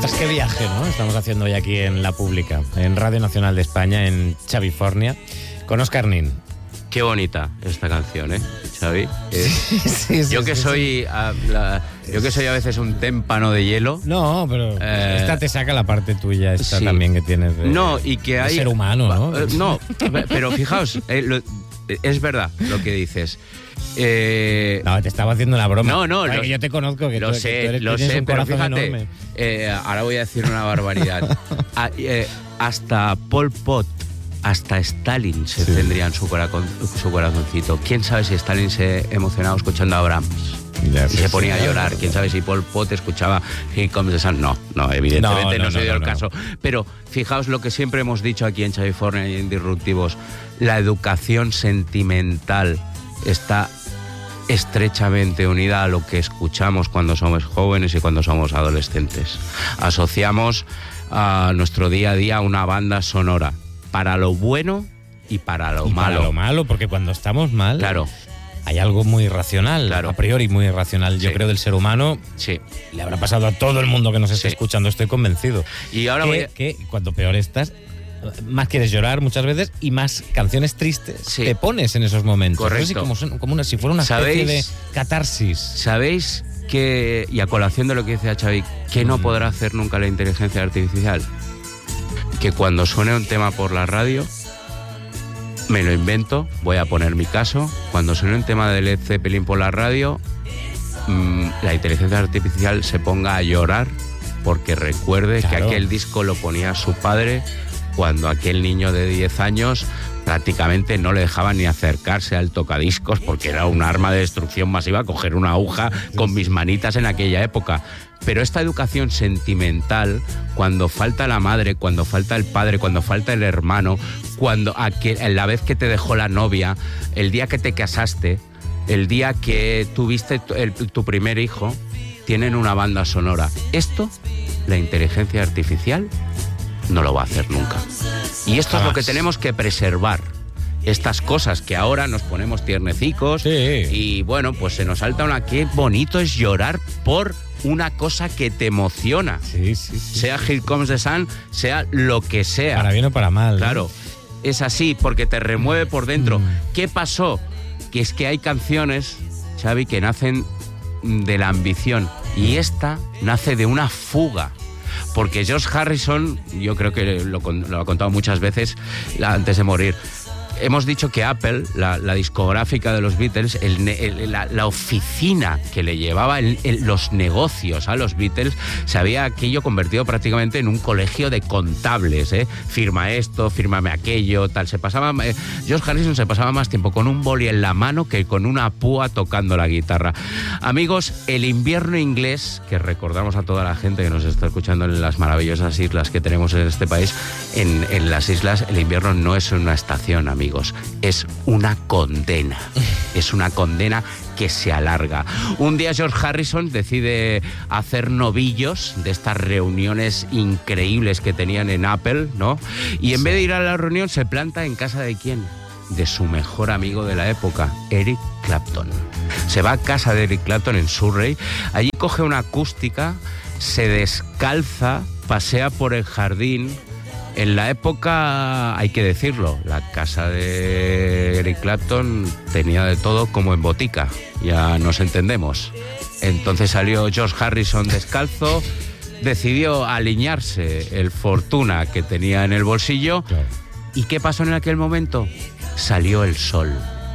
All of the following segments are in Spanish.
Ostras, qué viaje, ¿no? Estamos haciendo hoy aquí en La Pública, en Radio Nacional de España, en Chavifornia, con Óscar Nin. Qué bonita esta canción, ¿eh, Xavi? Yo que soy a veces un témpano de hielo. No, pero esta te saca la parte tuya, esta también que tienes de, no, y que hay, de ser humano, ¿no? No, pero fijaos, es verdad lo que dices. No, te estaba haciendo una broma. No, yo te conozco, que lo tú, sé, que lo tienes sé, un pero corazón fíjate, enorme. Ahora voy a decir una barbaridad. Hasta Pol Pot, hasta Stalin se tendría en su corazoncito. ¿Quién sabe si Stalin se emocionaba escuchando a Brahms? Y se ponía a llorar. ¿Quién sabe si Pol Pot escuchaba Here Comes the Sun? No, evidentemente no se dio el caso. Pero fijaos lo que siempre hemos dicho aquí en Chavifornia y en Disruptivos. La educación sentimental está estrechamente unida a lo que escuchamos cuando somos jóvenes y cuando somos adolescentes. Asociamos a nuestro día a día una banda sonora para lo bueno y para lo malo. Para lo malo, porque cuando estamos mal, claro, hay algo muy irracional, a priori muy irracional, yo creo, del ser humano. Sí. Le habrá pasado a todo el mundo que nos esté escuchando, estoy convencido. Y ahora que cuando peor estás, más quieres llorar muchas veces y más canciones tristes te pones en esos momentos. Correcto. Como si fuera una especie de catarsis. ¿Sabéis que, y a colación de lo que dice Xavi, que no podrá hacer nunca la inteligencia artificial? Que cuando suene un tema por la radio, me lo invento, voy a poner mi caso, cuando suene un tema de Led Zeppelin por la radio, la inteligencia artificial se ponga a llorar porque recuerde que aquel disco lo ponía su padre cuando aquel niño de 10 años prácticamente no le dejaban ni acercarse al tocadiscos porque era un arma de destrucción masiva coger una aguja con mis manitas en aquella época. Pero esta educación sentimental, cuando falta la madre, cuando falta el padre, cuando falta el hermano, la vez que te dejó la novia, el día que te casaste, el día que tuviste tu primer hijo, tienen una banda sonora. Esto, la inteligencia artificial no lo va a hacer nunca. Y esto es lo que tenemos que preservar. Estas cosas que ahora nos ponemos tiernecicos y bueno, pues se nos salta una. Qué bonito es llorar por una cosa que te emociona. Sea Here Comes the Sun, sea lo que sea. Para bien o para mal. Claro, es así, porque te remueve por dentro. ¿Qué pasó? Que es que hay canciones, Xavi, que nacen de la ambición. Y esta nace de una fuga. Porque George Harrison, yo creo que lo ha contado muchas veces antes de morir. Hemos dicho que Apple, la discográfica de los Beatles, la oficina que le llevaba los negocios a los Beatles, se había aquello convertido prácticamente en un colegio de contables, ¿eh? Firma esto, fírmame aquello, tal. George Harrison se pasaba más tiempo con un boli en la mano que con una púa tocando la guitarra. Amigos, el invierno inglés, que recordamos a toda la gente que nos está escuchando en las maravillosas islas que tenemos en este país, en las islas el invierno no es una estación, amigos. Es una condena. Es una condena que se alarga. Un día George Harrison decide hacer novillos de estas reuniones increíbles que tenían en Apple, ¿no? Y en vez de ir a la reunión se planta en casa de ¿quién? De su mejor amigo de la época, Eric Clapton. Se va a casa de Eric Clapton en Surrey. Allí coge una acústica, se descalza, pasea por el jardín. En la época, hay que decirlo, la casa de Eric Clapton tenía de todo como en botica, ya nos entendemos. Entonces salió George Harrison descalzo, decidió alinearse el fortuna que tenía en el bolsillo. ¿Y qué pasó en aquel momento? Salió el sol.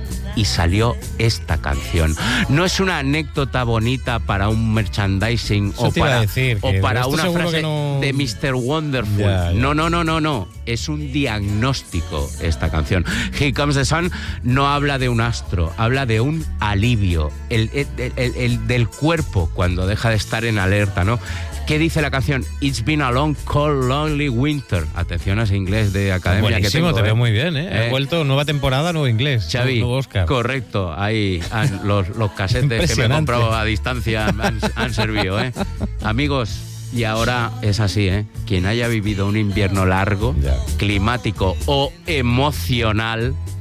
Y salió esta canción. No es una anécdota bonita para un merchandising o para una frase de Mr. Wonderful. No. Es un diagnóstico esta canción. Here Comes the Sun no habla de un astro, habla de un alivio, el del cuerpo cuando deja de estar en alerta, ¿no? ¿Qué dice la canción? It's been a long, cold, lonely winter. Atención a ese inglés de academia. Buenísimo, que tengo, te veo muy bien, ¿eh? He vuelto, nueva temporada, nuevo inglés. Xavi, nuevo Oscar. Correcto. Ahí los casetes que me he comprado a distancia han servido, ¿eh? Amigos, y ahora es así, ¿eh? Quien haya vivido un invierno largo, climático o emocional,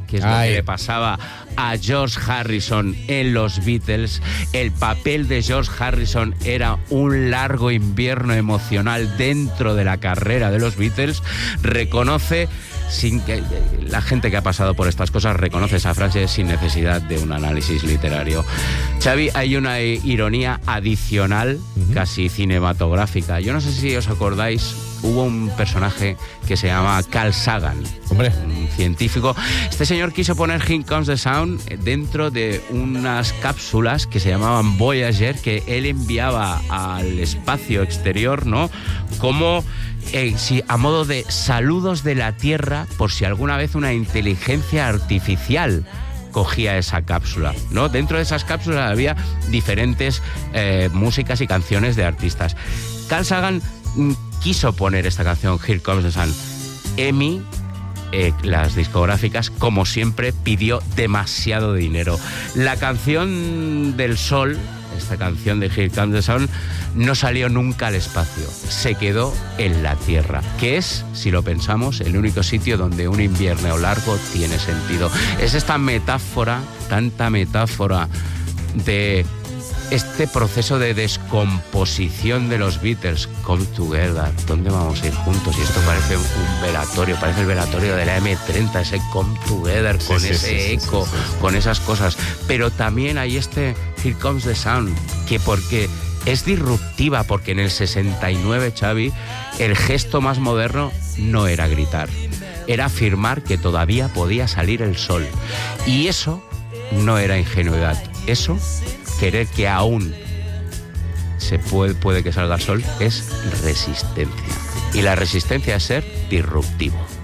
que es lo que le pasaba a George Harrison en los Beatles. El papel de George Harrison era un largo invierno emocional dentro de la carrera de los Beatles. Reconoce, sin que la gente que ha pasado por estas cosas reconoce esa frase sin necesidad de un análisis literario. Xavi, hay una ironía adicional, casi cinematográfica. Yo no sé si os acordáis, hubo un personaje que se llama Carl Sagan, un científico. Este señor quiso poner Here Comes the Sun dentro de unas cápsulas que se llamaban Voyager, que él enviaba al espacio exterior, ¿no? Como sí, a modo de saludos de la Tierra, por si alguna vez una inteligencia artificial cogía esa cápsula, ¿no? Dentro de esas cápsulas había diferentes músicas y canciones de artistas. Carl Sagan quiso poner esta canción, Here Comes the Sun. EMI, las discográficas, como siempre, pidió demasiado dinero. La canción del sol, esta canción de Here Comes the Sun, no salió nunca al espacio, se quedó en la Tierra, que es, si lo pensamos, el único sitio donde un invierno largo tiene sentido. Es esta metáfora, tanta metáfora de este proceso de descomposición de los Beatles. Come together, ¿dónde vamos a ir juntos? Y esto parece un velatorio, parece el velatorio de la M30, ese come together, con ese eco, con esas cosas. Pero también hay este Here Comes the Sun, que porque es disruptiva, porque en el 69, Xavi, el gesto más moderno no era gritar, era afirmar que todavía podía salir el sol. Y eso no era ingenuidad, eso, querer que aún se puede que salga el sol, es resistencia. Y la resistencia es ser disruptivo.